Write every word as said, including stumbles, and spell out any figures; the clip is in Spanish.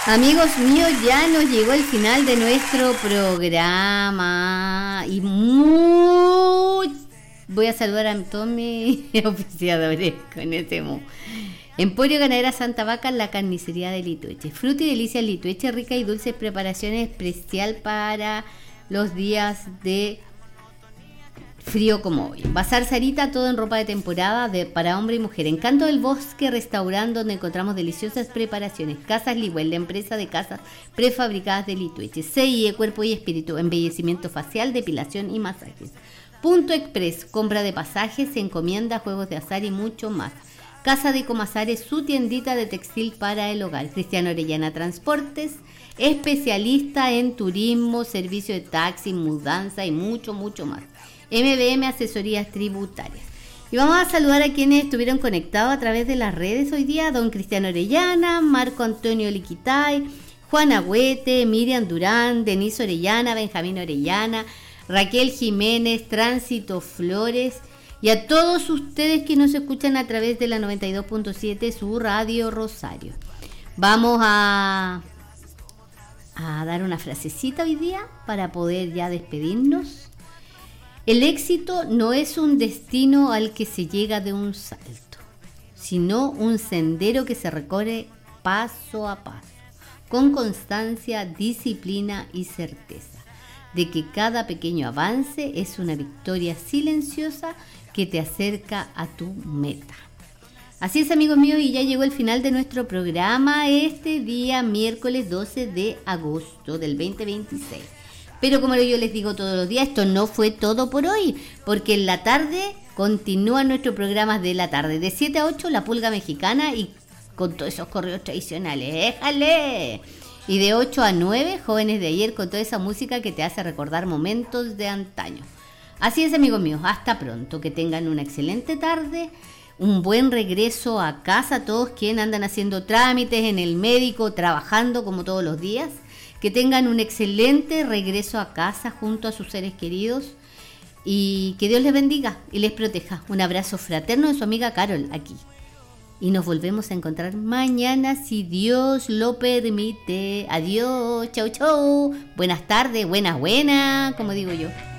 Amigos míos, ya nos llegó el final de nuestro programa y muy... voy a saludar a todos mis oficiadores con este mo. Emporio Ganadera Santa Vaca, la carnicería de Litueche. Fruta y delicias Litueche, rica y dulces preparaciones especial para los días de frío como hoy. Bazar Sarita, todo en ropa de temporada de, para hombre y mujer. Encanto del Bosque, restaurante donde encontramos deliciosas preparaciones. Casas Liwell, la empresa de casas prefabricadas de Litueche. C I E, cuerpo y espíritu, embellecimiento facial, depilación y masajes. Punto Express, compra de pasajes, encomienda, juegos de azar y mucho más. Casa de Comasares, su tiendita de textil para el hogar. Cristiano Orellana Transportes, especialista en turismo, servicio de taxi, mudanza y mucho, mucho más. M B M Asesorías Tributarias. Y vamos a saludar a quienes estuvieron conectados a través de las redes hoy día. Don Cristiano Orellana, Marco Antonio Liquitay, Juan Agüete, Miriam Durán, Denise Orellana, Benjamín Orellana, Raquel Jiménez, Tránsito Flores y a todos ustedes que nos escuchan a través de la noventa y dos punto siete, su Radio Rosario. Vamos a, a dar una frasecita hoy día para poder ya despedirnos. El éxito no es un destino al que se llega de un salto, sino un sendero que se recorre paso a paso, con constancia, disciplina y certeza de que cada pequeño avance es una victoria silenciosa que te acerca a tu meta. Así es, amigos míos, y ya llegó el final de nuestro programa este día miércoles doce de agosto del veinte veintiséis. Pero como yo les digo todos los días, esto no fue todo por hoy, porque en la tarde continúan nuestros programas de la tarde, de siete a ocho, La Pulga Mexicana, y con todos esos correos tradicionales, ¡éjale! Y de ocho a nueve, Jóvenes de Ayer, con toda esa música que te hace recordar momentos de antaño. Así es, amigos míos, hasta pronto, que tengan una excelente tarde, un buen regreso a casa, todos quienes andan haciendo trámites en el médico, trabajando como todos los días. Que tengan un excelente regreso a casa junto a sus seres queridos y que Dios les bendiga y les proteja. Un abrazo fraterno de su amiga Carol aquí. Y nos volvemos a encontrar mañana si Dios lo permite. Adiós, chau chau. Buenas tardes, buenas buenas, como digo yo.